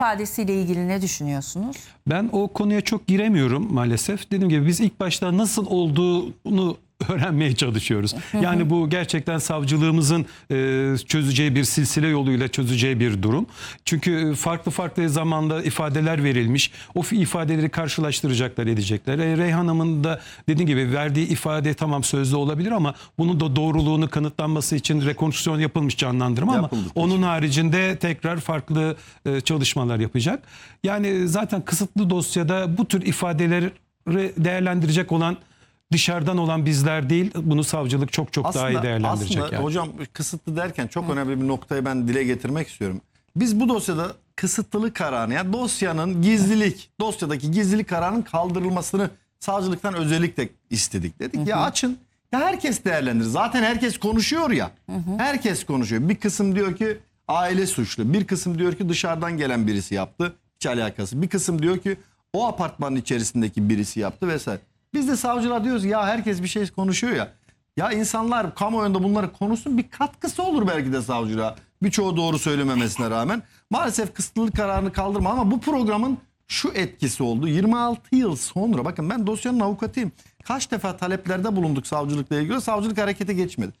ifadesiyle ilgili ne düşünüyorsunuz? Ben o konuya çok giremiyorum maalesef. Dediğim gibi biz ilk başta nasıl olduğunu öğrenmeye çalışıyoruz. Yani bu gerçekten savcılığımızın çözeceği bir silsile yoluyla çözeceği bir durum. Çünkü farklı zamanda ifadeler verilmiş. O ifadeleri karşılaştıracaklar, edecekler. Reyhan Hanım'ın da dediğim gibi verdiği ifade tamam sözlü olabilir ama bunun da doğruluğunu kanıtlanması için rekonstrüksiyon yapılmış, canlandırma ama onun haricinde tekrar farklı çalışmalar yapacak. Yani zaten kısıtlı dosyada bu tür ifadeleri değerlendirecek olan dışarıdan olan bizler değil, bunu savcılık çok daha iyi değerlendirecek. Aslında yani. hocam kısıtlı derken çok önemli bir noktayı ben dile getirmek istiyorum. Biz bu dosyada kısıtlılık kararını, yani dosyanın dosyadaki gizlilik kararının kaldırılmasını savcılıktan özellikle istedik. Dedik ya açın, ya herkes değerlendirir. Zaten herkes konuşuyor ya, herkes konuşuyor. Bir kısım diyor ki aile suçlu, bir kısım diyor ki dışarıdan gelen birisi yaptı, hiç alakası. Bir kısım diyor ki o apartmanın içerisindeki birisi yaptı vesaire. Biz de savcılar diyoruz ya herkes bir şey konuşuyor ya. Ya insanlar kamuoyunda bunları konuşsun, bir katkısı olur belki de savcılığa. Birçoğu doğru söylememesine rağmen. Maalesef kısıtlılık kararını kaldırma ama bu programın şu etkisi oldu. 26 yıl sonra, bakın ben dosyanın avukatıyım. Kaç defa taleplerde bulunduk savcılıkla ilgili, savcılık harekete geçmedi.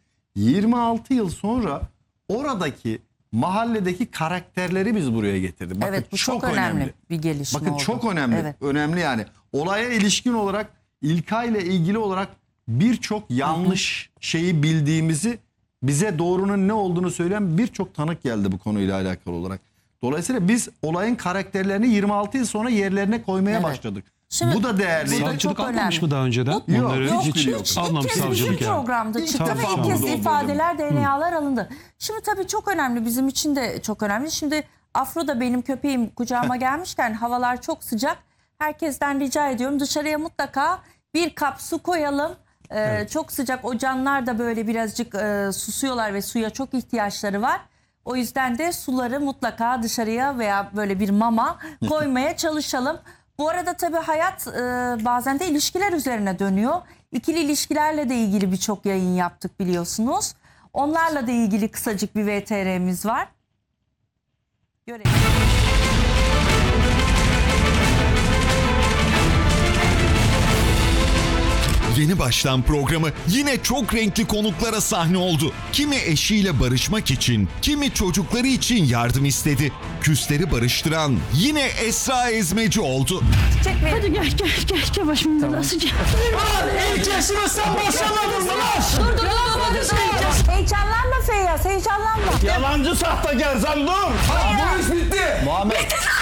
26 yıl sonra oradaki mahalledeki karakterleri biz buraya getirdik. Bakın, evet, bu çok önemli bir gelişme bakın, oldu. çok önemli. Evet. Önemli yani. Olaya ilişkin olarak İlkay ile ilgili olarak birçok yanlış şeyi bildiğimizi, bize doğrunun ne olduğunu söyleyen birçok tanık geldi bu konuyla alakalı olarak. Dolayısıyla biz olayın karakterlerini 26 yıl sonra yerlerine koymaya başladık. Şimdi, bu da değerli. Savcılık almamış mı daha önceden? Yok, hiç almamış İlk kez savcılık bizim yani. programda çıktı ve Tamam, ilk kez tamam. ifadeler, DNA'lar alındı. Şimdi tabii çok önemli, bizim için de çok önemli. Şimdi Afro da benim köpeğim kucağıma gelmişken havalar çok sıcak. Herkesten rica ediyorum, dışarıya mutlaka bir kap su koyalım. Çok sıcak, o canlar da böyle birazcık susuyorlar ve suya çok ihtiyaçları var. O yüzden de suları mutlaka dışarıya veya böyle bir mama koymaya çalışalım. Bu arada tabii hayat bazen de ilişkiler üzerine dönüyor. İkili ilişkilerle de ilgili birçok yayın yaptık biliyorsunuz. Onlarla da ilgili kısacık bir VTR'miz var. Görelim. Yeni baştan programı yine çok renkli konuklara sahne oldu. Kimi eşiyle barışmak için, kimi çocukları için yardım istedi. Küsleri barıştıran yine Esra Ezmeci oldu. Hadi gel başımın belası gel. İlk yaşını sen boşanmadın mı lan? Dur. Heyecanlanma Feyyaz, heyecanlanma. Yalancı sahtekar sen dur. Bu iş bitti. Muhammed.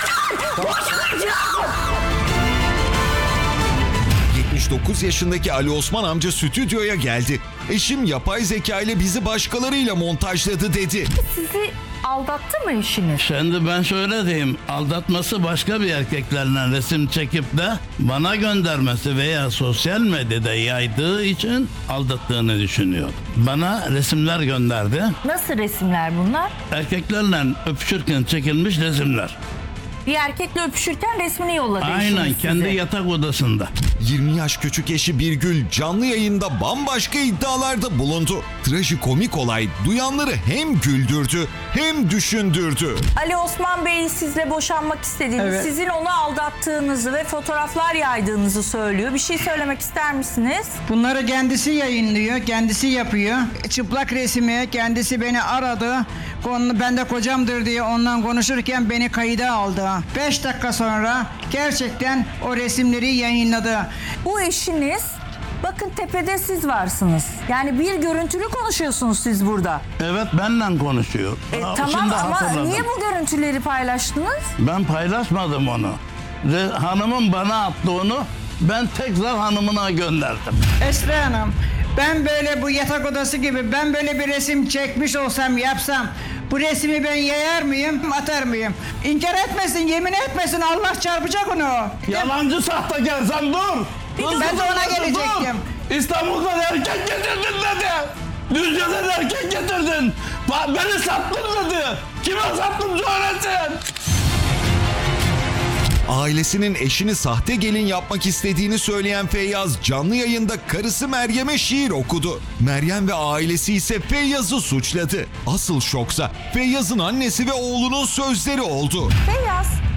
79 yaşındaki Ali Osman amca stüdyoya geldi. Eşim yapay zeka ile bizi başkalarıyla montajladı dedi. Sizi aldattı mı eşiniz? Şimdi ben şöyle diyeyim, aldatması başka bir erkeklerle resim çekip de bana göndermesi veya sosyal medyada yaydığı için aldattığını düşünüyor. Bana resimler gönderdi. Nasıl resimler bunlar? Erkeklerle öpüşürken çekilmiş resimler. Bir erkekle öpüşürken resmini yolladı Aynen, eşiniz kendi size. yatak odasında. 20 yaş küçük eşi Birgül canlı yayında bambaşka iddialarda bulundu. Trajikomik olay duyanları hem güldürdü hem düşündürdü. Ali Osman Bey sizle boşanmak istediğini, Evet. sizin onu aldattığınızı ve fotoğraflar yaydığınızı söylüyor. Bir şey söylemek ister misiniz? Bunları kendisi yayınlıyor, kendisi yapıyor. Çıplak resmi kendisi beni aradı. Ben de kocamdır diye ondan konuşurken beni kayda aldı. 5 dakika sonra gerçekten o resimleri yayınladı. Bu eşiniz, bakın tepede siz varsınız. Yani bir görüntülü konuşuyorsunuz siz burada. Evet, benimle konuşuyor. Tamam Şimdi ama hatırladım. niye bu görüntüleri paylaştınız? Ben paylaşmadım onu. Hanımın bana attığını ben tekrar hanımına gönderdim. Esra Hanım, ben böyle bu yatak odası gibi ben böyle bir resim çekmiş olsam yapsam bu resmi ben yayar mıyım, atar mıyım? İnkar etmesin, yemin etmesin, Allah çarpacak onu. Yalancı sahtekar sen dur. Ben de ona gelecektim. İstanbul'dan erkek getirdin dedi. Düzce'den erkek getirdin. Beni sattın dedi. Kime sattın söylesin. Ailesinin eşini sahte gelin yapmak istediğini söyleyen Feyyaz canlı yayında karısı Meryem'e şiir okudu. Meryem ve ailesi ise Feyyaz'ı suçladı. Asıl şoksa Feyyaz'ın annesi ve oğlunun sözleri oldu. Feyyaz,